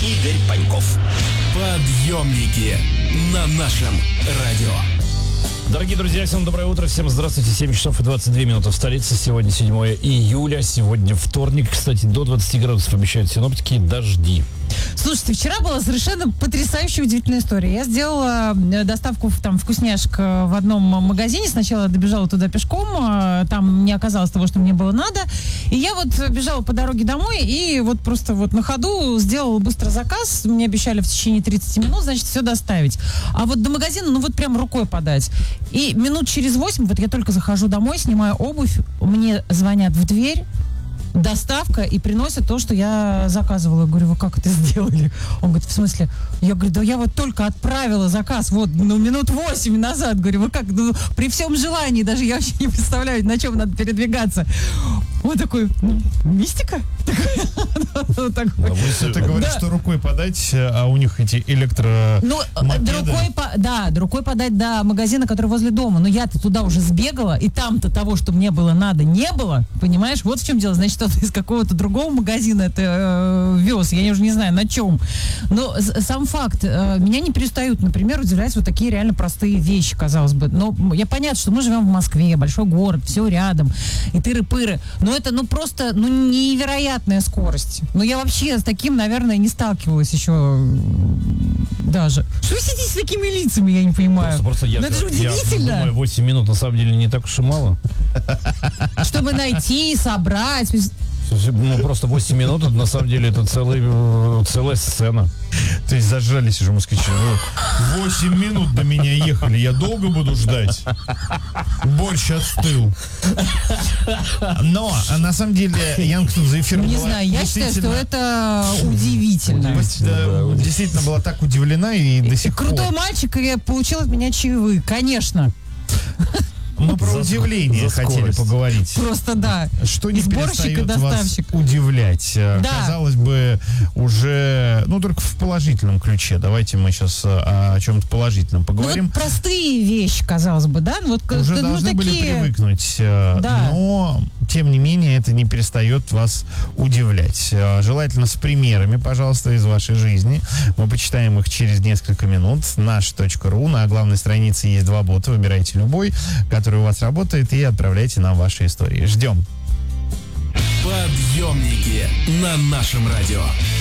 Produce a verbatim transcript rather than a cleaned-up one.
Игорь Паньков. Подъемники на нашем радио. Дорогие друзья, всем доброе утро, всем здравствуйте. семь часов и двадцать две минуты в столице. Сегодня седьмое июля, сегодня вторник. Кстати, до двадцати градусов обещают синоптики, дожди. Слушайте, вчера была совершенно потрясающая, удивительная история. Я сделала доставку там вкусняшек в одном магазине. Сначала добежала туда пешком, там не оказалось того, что мне было надо. И я вот бежала по дороге домой и вот просто вот на ходу сделала быстро заказ. Мне обещали в течение тридцати минут, значит, все доставить. А вот до магазина, ну вот прям рукой подать. И минут через восемь, вот я только захожу домой, снимаю обувь, мне звонят в дверь, доставка, и приносят то, что я заказывала. Я говорю, вы как это сделали? Он говорит, в смысле? Я говорю, да я вот только отправила заказ, вот, ну, минут восемь назад. Говорю, вы как? Ну, при всем желании, даже я вообще не представляю, на чем надо передвигаться. Он такой, ну, мистика? Ты говоришь, что рукой подать, а у них эти электро... Ну, рукой, да, рукой подать до магазина, который возле дома. Но я-то туда уже сбегала, и там-то того, что мне было надо, не было. Понимаешь? Вот в чем дело. Значит, он из какого-то другого магазина это э, вез. Я уже не знаю, на чем. Но сам факт. Э, меня не перестают, например, удивлять вот такие реально простые вещи, казалось бы. Но я понятно, что мы живем в Москве, большой город, все рядом, и тыры-пыры. Но это, ну, просто, ну, невероятная скорость. Ну, я вообще с таким, наверное, не сталкивалась еще даже. Что вы сидите с такими лицами, я не понимаю. Просто, просто я, ну, это же удивительно. Я думаю, восемь минут на самом деле не так уж и мало. Чтобы найти, собрать. Ну, просто восемь минут, это, на самом деле, это целый, целая сцена. То есть зажрались уже москвичи. восемь минут до меня ехали, я долго буду ждать. Борщ остыл. Но, на самом деле, Янг тут за эфиром Не была знаю, я считаю, что это удивительно. Да, действительно была так удивлена и до сих пор. Крутой мальчик, и получил от меня чаевые, конечно. Мы про за, удивление за хотели поговорить. Просто да. Что не перестает вас удивлять? Да. Казалось бы, уже, ну, только в положительном ключе. Давайте мы сейчас о, о чем-то положительном поговорим. Ну, вот простые вещи, казалось бы, да? Вот, уже ну, должны такие... были привыкнуть. Да. Но, тем не менее, это не перестает вас удивлять. Желательно с примерами, пожалуйста, из вашей жизни. Мы почитаем их через несколько минут. наш точка ру. На главной странице есть два бота. Выбирайте любой, который у вас работает, и отправляйте нам ваши истории. Ждем. Подъемники на нашем радио.